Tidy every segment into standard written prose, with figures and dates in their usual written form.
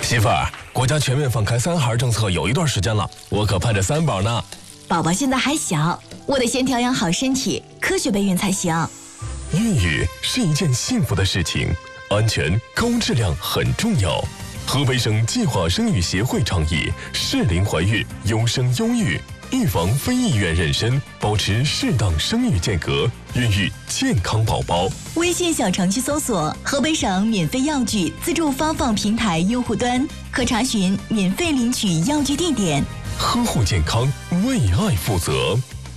媳妇儿，国家全面放开3孩政策有一段时间了，我可盼着3宝呢。 宝宝现在还小，我得先调养好身体，科学备孕才行。 孕育是一件幸福的事情，安全高质量很重要。河北省计划生育协会倡议适龄怀孕，优生优育，预防非意愿妊娠，保持适当生育间隔，孕育健康宝宝。 微信小程序搜索河北省免费药具自助发放平台用户端，可查询免费领取药具地点。 呵护健康，为爱负责。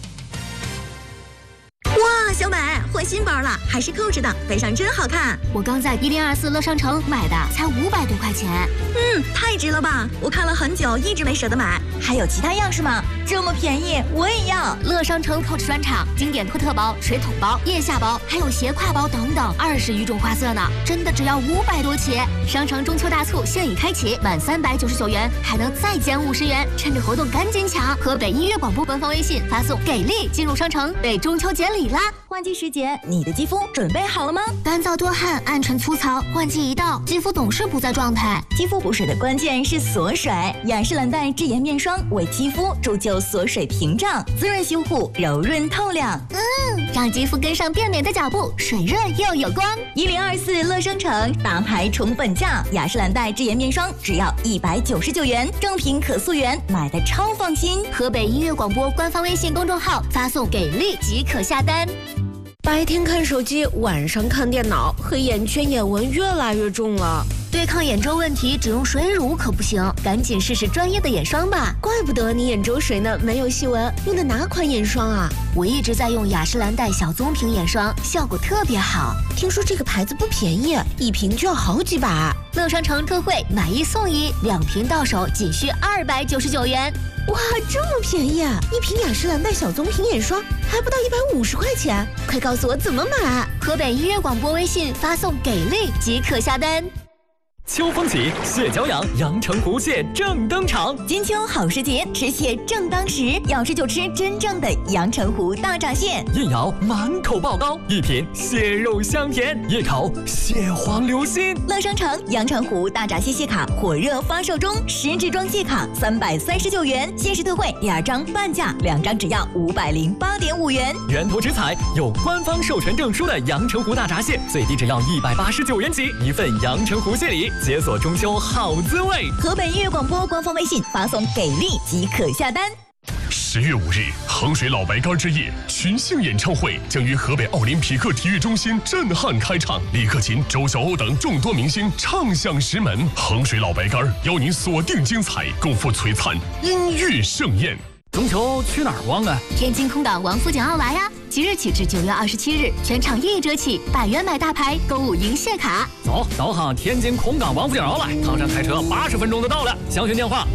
哇，小美换新包了，还是扣着的，背上真好看。 我刚在1024乐商城买的，才500多块钱。 太值了吧！我看了很久，一直没舍得买。 还有其他样式吗？这么便宜，我也要。 乐商城Coach专场经典托特包、水桶包、腋下包，还有斜挎包等等，20余种花色呢，真的只要500多起。商城中秋大促现已开启，满399元还能再减50元，趁着活动赶紧抢！河北音乐广播官方微信发送“给力”进入商城，为中秋节礼啦！ 换季时节，你的肌肤准备好了吗？ 干燥多汗、暗沉粗糙，换季一到，肌肤总是不在状态。 肌肤补水的关键是锁水，雅诗兰黛智颜面霜为肌肤铸就锁水屏障，滋润修护，柔润透亮。 让肌肤跟上变美的脚步，水润又有光。 1024乐商城大牌宠本价，雅诗兰黛智颜面霜只要199元，正品可溯源，买的超放心。 河北音乐广播官方微信公众号发送“给力”即可下单。 白天看手机，晚上看电脑，黑眼圈、眼纹越来越重了。 对抗眼周问题，只用水乳可不行，赶紧试试专业的眼霜吧。 怪不得你眼周水呢，没有细纹。用的哪款眼霜啊？ 我一直在用雅诗兰黛小棕瓶眼霜，效果特别好。 听说这个牌子不便宜，一瓶就要好几百。 乐商城特惠，买1送1，2瓶到手仅需299元。 哇，这么便宜啊！一瓶雅诗兰黛小棕瓶眼霜还不到150块钱，快告诉我怎么买！ 河北音乐广播微信发送“给力”即可下单。 秋风起，蟹脚痒，阳澄湖蟹正登场。 金秋好时节，吃蟹正当时，要吃就吃真正的阳澄湖大闸蟹。 一咬满口爆膏，一品蟹肉香甜，一口蟹黄流心。 乐商城阳澄湖大闸蟹蟹卡火热发售中，10支装蟹卡339元，限时特惠，2张半价，2张只要508.5元。 源头直采，有官方授权证书的阳澄湖大闸蟹，最低只要189元起，一份阳澄湖蟹礼。解锁中秋好滋味。 河北音乐广播官方微信发送“给力”即可下单。 10月5日，衡水老白干之夜群星演唱会将于河北奥林匹克体育中心震撼开唱，李克勤、周晓鸥等众多明星唱响石门。衡水老白干邀您锁定精彩，共赴璀璨音乐盛宴。 中秋去哪儿逛啊？ 天津空港王府井奥莱呀！即日起至9月27日，全场1折起，100元买大牌，购物赢蟹卡。 走，导航天津空港王府井奥莱，唐山开车80分钟就到了。详询电话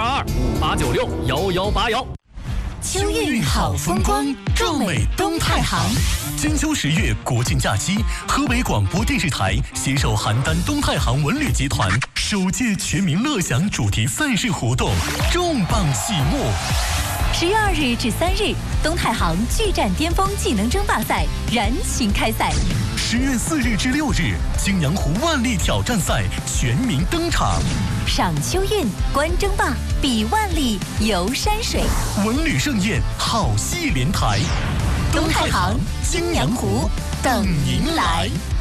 022258961181。 秋韵好风光，壮美东太行。 金秋10月国庆假期，河北广播电视台携手邯郸东太行文旅集团首届全民乐享主题赛事活动重磅启幕。 10月2日至3日，东太行巨战巅峰技能争霸赛燃情开赛。 10月4日至6日，青阳湖万历挑战赛全民登场。 赏秋韵，观争霸，比万历，游山水， 文旅盛宴，好戏连台。 东太行、青阳湖等您来。